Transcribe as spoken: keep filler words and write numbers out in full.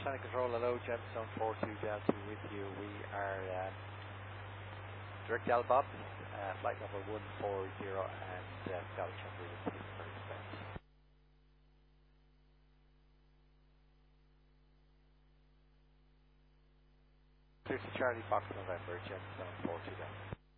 Traffic Control, hello, Gemstone four two Delta with you. We are uh, direct Del Bob, uh, flight number one four zero, and uh, got a check with us for expense. fifty Charlie Fox November, Gemstone four two Delta.